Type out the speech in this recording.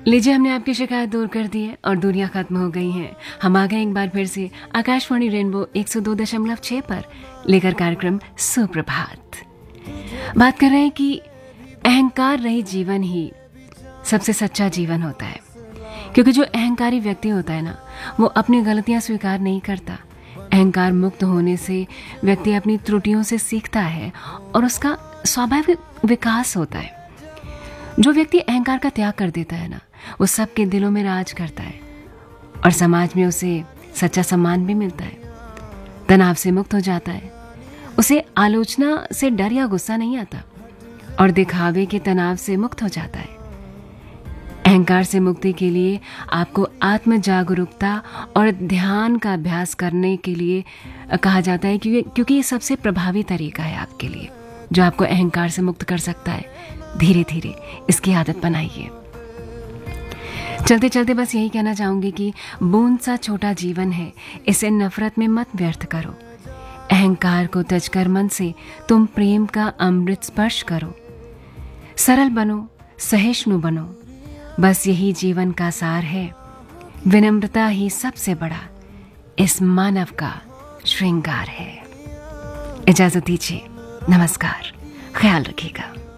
लीजिए, हमने आपकी शिकायत दूर कर दी है और दूरियां खत्म हो गई हैं। हम आ गए एक बार फिर से आकाशवाणी रेनबो 102.6 पर लेकर कार्यक्रम सुप्रभात। बात कर रहे हैं कि अहंकार रहित जीवन ही सबसे सच्चा जीवन होता है, क्योंकि जो अहंकारी व्यक्ति होता है ना, वो अपनी गलतियां स्वीकार नहीं करता। अहंकार मुक्त होने से व्यक्ति अपनी त्रुटियों से सीखता है और उसका स्वाभाविक विकास होता है। जो व्यक्ति अहंकार का त्याग कर देता है ना, वो सबके दिलों में राज करता है और समाज में उसे सच्चा सम्मान भी मिलता है। तनाव से मुक्त हो जाता है, उसे आलोचना से डर या गुस्सा नहीं आता और दिखावे के तनाव से मुक्त हो जाता है। अहंकार से मुक्ति के लिए आपको आत्म जागरूकता और ध्यान का अभ्यास करने के लिए कहा जाता है, क्योंकि ये सबसे प्रभावी तरीका है आपके लिए, जो आपको अहंकार से मुक्त कर सकता है। धीरे धीरे इसकी आदत बनाइए। चलते चलते बस यही कहना चाहूंगी कि बूंद सा छोटा जीवन है, इसे नफरत में मत व्यर्थ करो। अहंकार को त्यज कर मन से तुम प्रेम का अमृत स्पर्श करो। सरल बनो, सहिष्णु बनो, बस यही जीवन का सार है। विनम्रता ही सबसे बड़ा इस मानव का श्रृंगार है। इजाजत दीजिए, नमस्कार, ख्याल रखिएगा।